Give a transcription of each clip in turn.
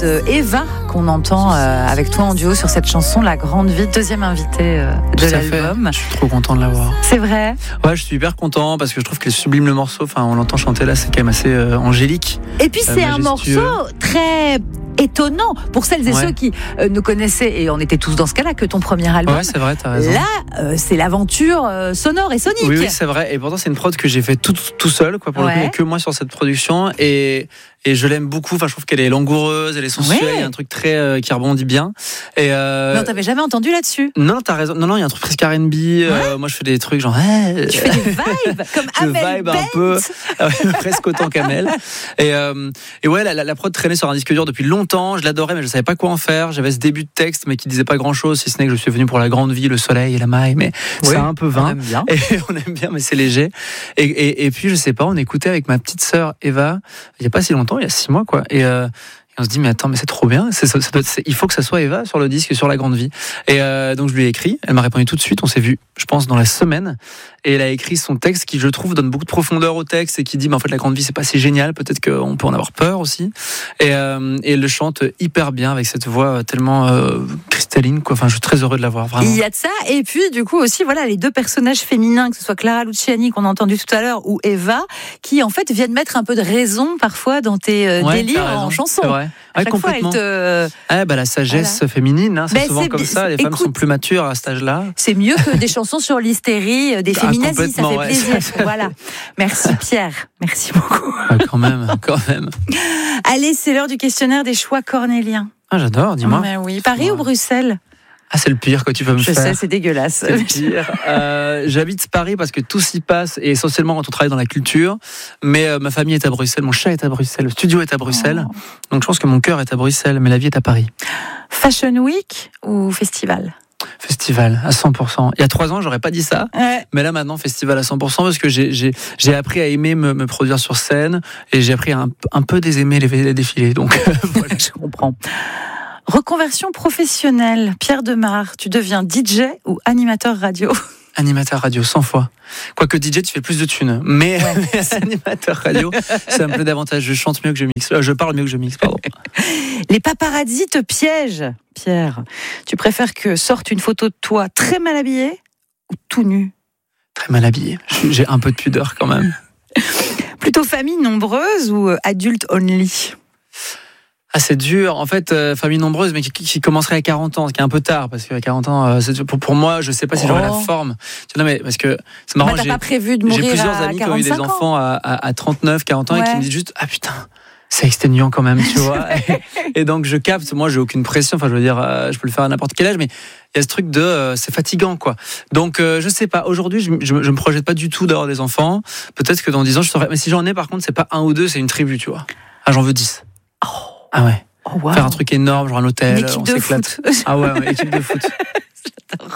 de Eva qu'on entend avec toi en duo sur cette chanson La Grande Vie, deuxième invitée de l'album. Je suis trop content de l'avoir. C'est vrai? Ouais, je suis hyper content parce que je trouve qu'elle sublime le morceau. Enfin, on l'entend chanter là, c'est quand même assez angélique. Et puis c'est un morceau très étonnant pour celles et ceux qui nous connaissaient, et on était tous dans ce cas-là, que ton premier album. Ouais, c'est vrai, t'as raison. Là, c'est l'aventure sonore et sonique. Oui, c'est vrai. Et pourtant, c'est une prod que j'ai fait tout seul, quoi. Pour le coup, il n'y a que moi sur cette production. Et je l'aime beaucoup. Enfin, je trouve qu'elle est langoureuse, elle est sensuelle. Il y a un truc très qui rebondit bien. Et non, t'avais jamais entendu là-dessus. Non, t'as raison. Non, il y a un truc presque R&B. Moi, je fais des trucs genre. Tu fais des vibes comme Amel Bent. Un peu, presque autant qu'Amel. Et ouais, la prod traînait sur un disque dur depuis longtemps. Je l'adorais, mais je savais pas quoi en faire. J'avais ce début de texte, mais qui disait pas grand-chose, si ce n'est que je suis venu pour la grande vie, le soleil et la maille. Mais c'est un peu vain. On aime bien. Et on aime bien, mais c'est léger. Et puis, je sais pas, on écoutait avec ma petite sœur Eva, il y a pas si longtemps, il y a 6 mois, quoi. Et on se dit, mais attends, mais c'est trop bien. Il faut que ça soit Eva sur le disque, sur la grande vie. Et donc je lui ai écrit. Elle m'a répondu tout de suite. On s'est vu, je pense, dans la semaine. Et elle a écrit son texte qui, je trouve, donne beaucoup de profondeur au texte et qui dit, mais en fait, la grande vie, c'est pas si génial. Peut-être qu'on peut en avoir peur aussi. Et elle le chante hyper bien avec cette voix tellement cristalline, quoi. Enfin, je suis très heureux de la voir, vraiment. Il y a de ça. Et puis, du coup, aussi, voilà, les deux personnages féminins, que ce soit Clara Luciani, qu'on a entendu tout à l'heure, ou Eva, qui, en fait, viennent mettre un peu de raison, parfois, dans tes délires en chanson. C'est vrai. À chaque fois, elle te... la sagesse féminine, hein, c'est souvent comme ça. Les femmes sont plus matures à cet âge-là. C'est mieux que des chansons sur l'hystérie, des féminazis, ça fait plaisir. Voilà. Merci Pierre, merci beaucoup. Quand même. Allez, c'est l'heure du questionnaire des choix cornéliens. Ah, j'adore, dis-moi. Mais oui, Paris ou Bruxelles? Ah, c'est le pire que tu peux me faire. Je sais, c'est dégueulasse. C'est le pire. J'habite Paris parce que tout s'y passe, et essentiellement quand on travaille dans la culture. Mais ma famille est à Bruxelles, mon chat est à Bruxelles, le studio est à Bruxelles. Donc je pense que mon cœur est à Bruxelles, mais la vie est à Paris. Fashion Week ou festival? Festival, à 100%. Il y a 3 ans, j'aurais pas dit ça. Ouais. Mais là, maintenant, festival à 100%, parce que j'ai appris à aimer me produire sur scène, et j'ai appris à un peu désaimer les défilés. Donc, voilà. Je comprends. Reconversion professionnelle, Pierre Demar, tu deviens DJ ou animateur radio? Animateur radio, 100 fois. Quoique DJ, tu fais plus de thunes. Mais animateur radio, ça me plaît davantage. Je chante mieux que je mixe. Je parle mieux que je mixe, pardon. Les paparazzis te piègent, Pierre. Tu préfères que sorte une photo de toi très mal habillé ou tout nu? Très mal habillé. J'ai un peu de pudeur quand même. Plutôt famille nombreuse ou adulte only? Ah, c'est dur. En fait, famille nombreuse, mais qui commencerait à 40 ans, ce qui est un peu tard, parce qu'à 40 ans, pour moi, je sais pas si j'aurai la forme. Non, mais parce que c'est marrant. T'as pas prévu de mourir à 45 ans? J'ai plusieurs amis qui ont eu des enfants à 39, 40 ans et qui me disent juste, ah putain, c'est exténuant quand même, tu vois. Et donc, je capte. Moi, j'ai aucune pression. Enfin, je veux dire, je peux le faire à n'importe quel âge, mais il y a ce truc de, c'est fatigant, quoi. Donc, je sais pas. Aujourd'hui, je me projette pas du tout d'avoir des enfants. Peut-être que dans 10 ans, je saurais. Mais si j'en ai, par contre, c'est pas 1 ou 2, c'est une tribu, tu vois. Ah, j'en veux 10. Ah ouais. Oh, wow. Faire un truc énorme, genre un hôtel, on s'éclate. Foot. Ah ouais, équipe de foot. J'adore.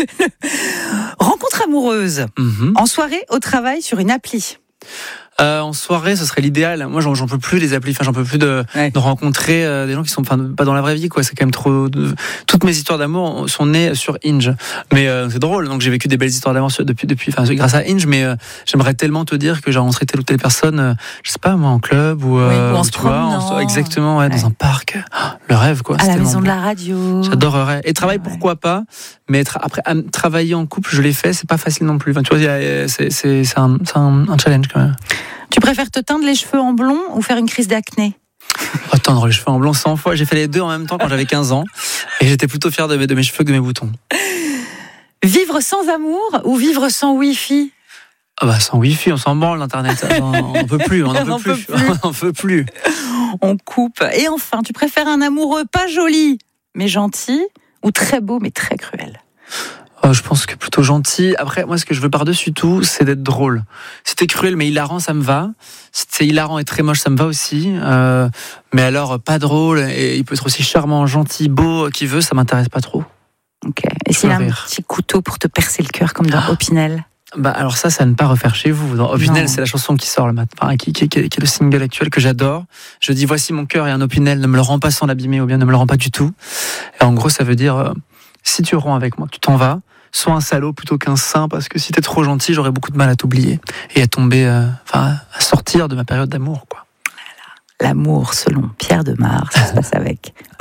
Rencontre amoureuse. En soirée, au travail, sur une appli. En soirée, ce serait l'idéal. Moi, j'en peux plus des applis. Enfin, j'en peux plus de rencontrer des gens qui sont pas dans la vraie vie, quoi. C'est quand même trop. Toutes mes histoires d'amour sont nées sur Hinge. Mais c'est drôle. Donc, j'ai vécu des belles histoires d'amour depuis. Enfin, grâce à Hinge. Mais j'aimerais tellement te dire que j'ai rencontré telle ou telle personne. Je sais pas, moi, en club ou en se promenant. Exactement, dans un parc. Le rêve, quoi. À la maison de la radio. J'adorerais. Et travail, pourquoi pas. Mais après, travailler en couple, je l'ai fait. C'est pas facile non plus. Enfin, tu vois, c'est un challenge quand même. Tu préfères te teindre les cheveux en blond ou faire une crise d'acné? Teindre les cheveux en blond 100 fois. J'ai fait les deux en même temps quand j'avais 15 ans. Et j'étais plutôt fier de mes cheveux que de mes boutons. Vivre sans amour ou vivre sans Wi-Fi? Sans Wi-Fi, on s'en branle l'Internet. On peut plus, on peut plus. On coupe. Et enfin, tu préfères un amoureux pas joli mais gentil ou très beau mais très cruel? Je pense que plutôt gentil. Après, moi, ce que je veux par-dessus tout, c'est d'être drôle. Si t'es cruel mais hilarant, ça me va. Si t'es hilarant et très moche, ça me va aussi. Mais alors, pas drôle, et il peut être aussi charmant, gentil, beau, qui veut, ça m'intéresse pas trop. Ok. Et s'il a un petit couteau pour te percer le cœur, comme dans Opinel? Alors ça à ne pas refaire chez vous. Dans Opinel, c'est la chanson qui sort le matin, qui est le single actuel que j'adore. Je dis, voici mon cœur et un Opinel, ne me le rends pas sans l'abîmer, ou bien ne me le rends pas du tout. Et en gros, ça veut dire, si tu romps avec moi, tu t'en vas. Sois un salaud plutôt qu'un saint, parce que si t'es trop gentil, j'aurais beaucoup de mal à t'oublier et à tomber, à sortir de ma période d'amour, quoi. L'amour selon Pierre Demar, ça se passe avec